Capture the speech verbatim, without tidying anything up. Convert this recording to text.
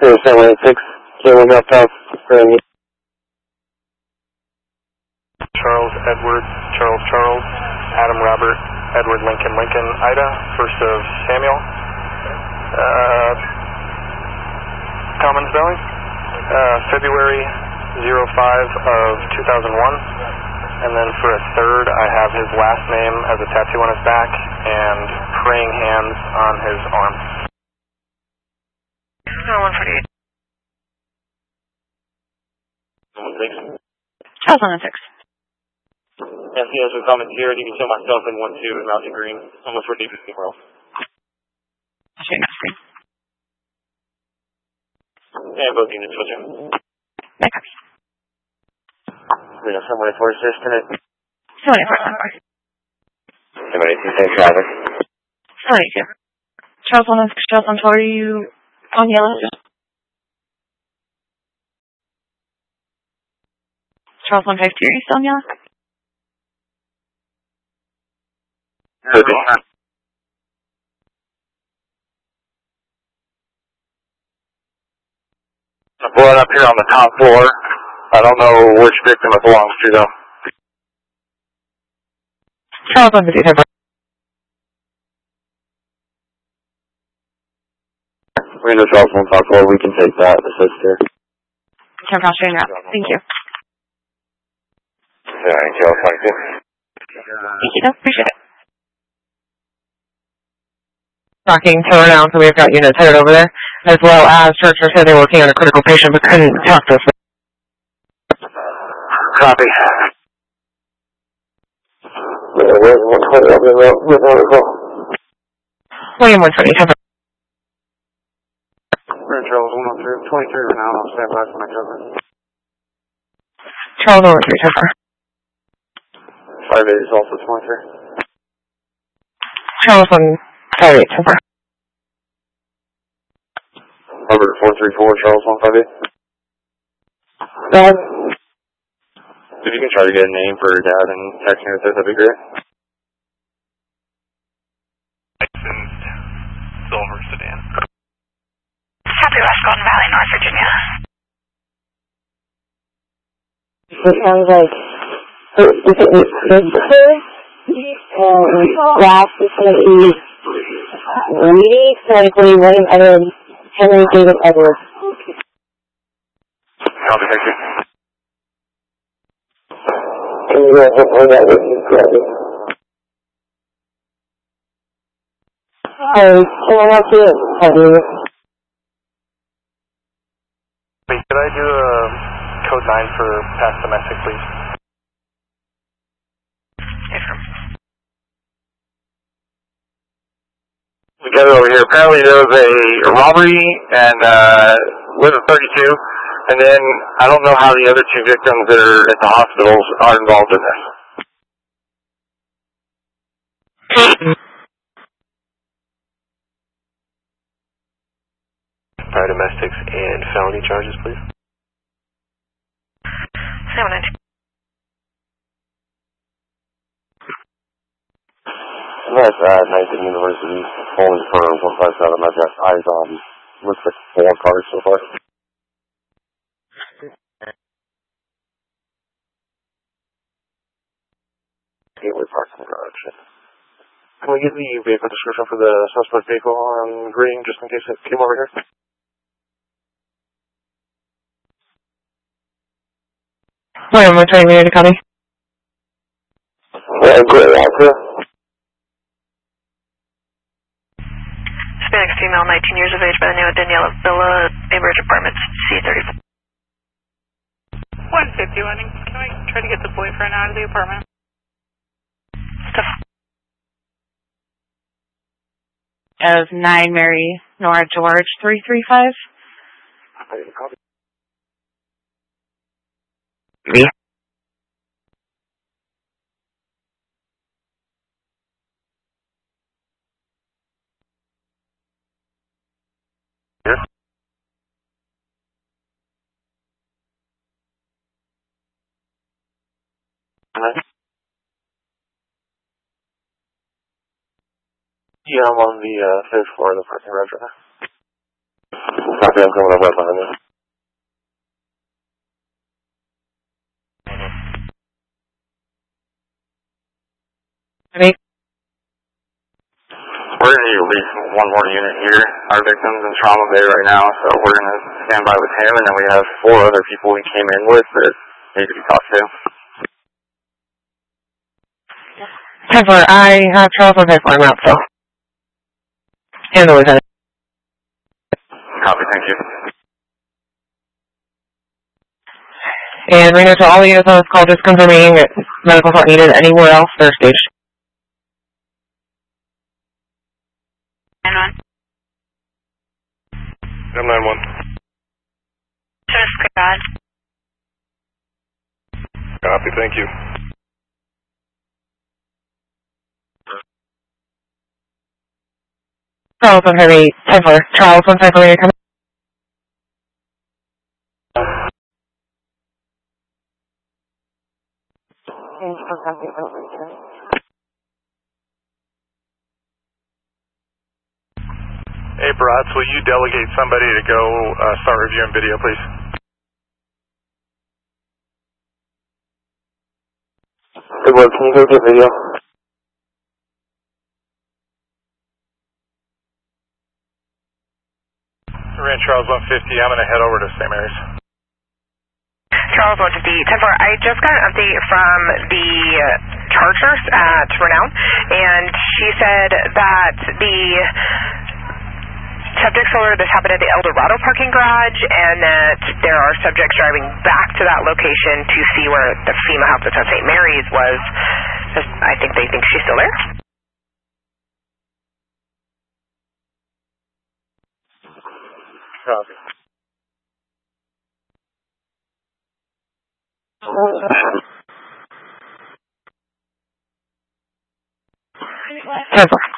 seven eight six, Kilo Delta, Charles, Edward, Charles, Charles, Adam, Robert, Edward, Lincoln, Lincoln, Ida, first of Samuel, uh, common spelling, uh, February zero five of two thousand one, and then for a third I have his last name as a tattoo on his back and praying hands on his arm. No, one forty-eight. Charles one six. Yes, yes, we comment here. You can show myself in one two in Mountain Green. Almost for deep numeral. I'll show you my screen. And both units, switching. Back up. We have someone at four assist tonight. seven eight four seven four. Somebody see safe traffic. seven eight two. Charles one six, Charles one four, are you on yellow? Charles one five two, are you still on yellow? Okay. I'm blowing up here on the top floor. I don't know which victim it belongs to, though. Charles one fifty seven. We know Charles one top floor, we can take that, assist here. Okay, I'll show you now. Thank you. Alright, Charles one two. Thank you, appreciate it. Tracking turn around, so we've got units headed over there, as well as Churcher said they were working on a critical patient but couldn't talk to us. Copy. William one twenty, cover. We're in Charles one oh three, twenty-three right now, I'll stand by for my cover. Charles one three, cover. five eight is also twenty-three. Charles one five eight, cover. Robert four three four, Charles one five eight. Dad. If you can try to get a name for Dad and text me with it, that'd be great. Licensed silver sedan. Copy West Golden Valley, North Virginia. It sounds like if it was Bigfoot, and last is going to be reading, phonetically William Edward, Henry David Edwards. Copy, thank you. Can you go ahead and that with you, Gabby? Hey, can I help you? Wait, could I do a code nine for past domestic, please? We got it over here. Apparently there was a robbery and uh, with a thirty-two, and then I don't know how the other two victims that are at the hospitals are involved in this. Prior domestics and felony charges, please. seven nine two. That's uh, Nathan University, only for one five seven, I've got eyes on, looks like four cars so far. Gateway parking garage. Can we get the vehicle description for the suspect vehicle on green, just in case it came over here? William one twenty, ready to copy. Yeah, great, Walker. Hispanic female, nineteen years of age, by the name of Daniela Villa, Bainbridge Apartments, C thirty-four. one fifty, can we try to get the boyfriend out of the apartment? Stuff. Of nine Mary Nora George three three five. Me? Here. Uh-huh. Yeah, I'm on the uh, fifth floor of the parking garage right now. Copy, I'm coming up right behind you. Any? We're going to need at least one more unit here. Our victim's in trauma bay right now, so we're going to stand by with him, and then we have four other people we came in with that need to be talked to. Templar, I have Charles on pipeline route, so. Handle it. Copy, thank you. And Reno, to all the units on this call, just confirming that medical is not needed anywhere else, third stage. nine one. M nine one. Just God. Copy, thank you. Charles on heavy, Templar. Charles on Templar, you're coming. Hey, Bratz, will you delegate somebody to go uh, start reviewing video, please? Hey, Will, can you go get video? Ran Charles one fifty, I'm going to head over to Saint Mary's. Charles one fifty, ten four, I just got an update from the charge nurse at Renown, and she said that the subjects told her this happened at the El Dorado parking garage, and that there are subjects driving back to that location to see where the FEMA help that's at Saint Mary's was. I think they think she's still there. Copy. Templar.